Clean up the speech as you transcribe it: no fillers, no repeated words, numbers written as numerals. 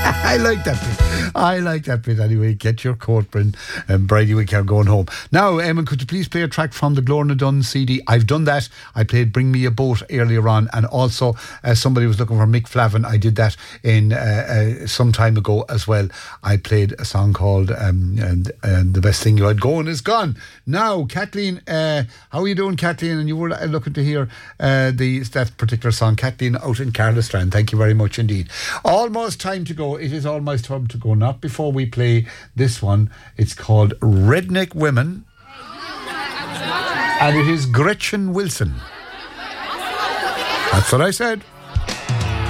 I like that bit. I like that bit anyway. Get your coat, Bryn, and Brady, we are going home. Now, Eamon, could you please play a track from the Glorna Dunn CD? I've done that. I played Bring Me a Boat earlier on, and also somebody was looking for Mick Flavin. I did that in some time ago as well. I played a song called The Best Thing You Had Going Is Gone. Now, Kathleen, how are you doing, Kathleen? And you were looking to hear that particular song. Kathleen out in Carlastrand. Thank you very much indeed. Almost time to go. It is almost time to go. Not before we play this one. It's called Redneck Women. And it is Gretchen Wilson. That's what I said.